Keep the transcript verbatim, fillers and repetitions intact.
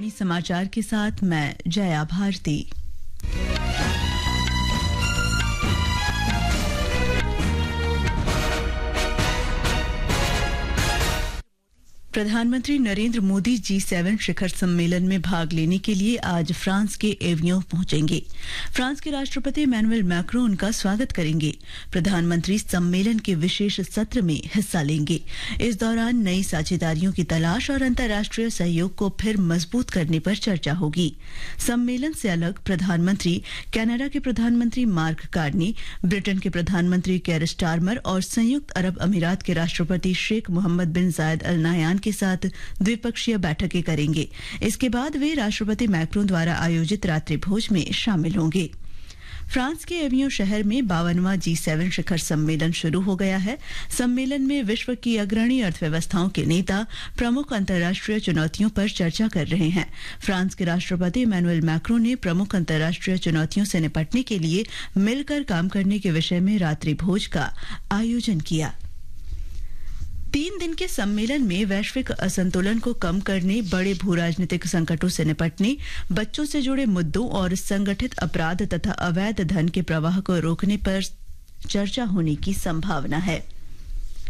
आकाशवाणी समाचार के साथ मैं जया भारती। प्रधानमंत्री नरेंद्र मोदी जी सेवन शिखर सम्मेलन में भाग लेने के लिए आज फ्रांस के एवियों पहुंचेंगे। फ्रांस के राष्ट्रपति इमैनुअल मैक्रों उनका स्वागत करेंगे। प्रधानमंत्री सम्मेलन के विशेष सत्र में हिस्सा लेंगे। इस दौरान नई साझेदारियों की तलाश और अंतर्राष्ट्रीय सहयोग को फिर मजबूत करने पर चर्चा होगी। सम्मेलन से अलग प्रधानमंत्री कनाडा के प्रधानमंत्री मार्क कार्नी, ब्रिटेन के प्रधानमंत्री केयर स्टारमर और संयुक्त अरब अमीरात के राष्ट्रपति शेख मोहम्मद बिन जायद अल नाह्यान के साथ द्विपक्षीय बैठकें करेंगे। इसके बाद वे राष्ट्रपति मैक्रों द्वारा आयोजित रात्रि भोज में शामिल होंगे। फ्रांस के एवियों शहर में बावनवां जी सेवन शिखर सम्मेलन शुरू हो गया है। सम्मेलन में विश्व की अग्रणी अर्थव्यवस्थाओं के नेता प्रमुख अंतर्राष्ट्रीय चुनौतियों पर चर्चा कर रहे हैं। फ्रांस के राष्ट्रपति इमैनुअल मैक्रों ने प्रमुख अंतर्राष्ट्रीय चुनौतियों से निपटने के लिए मिलकर काम करने के विषय में रात्रि भोज का आयोजन किया। तीन दिन के सम्मेलन में वैश्विक असंतुलन को कम करने, बड़े भू राजनीतिक संकटों से निपटने, बच्चों से जुड़े मुद्दों और संगठित अपराध तथा अवैध धन के प्रवाह को रोकने पर चर्चा होने की संभावना है।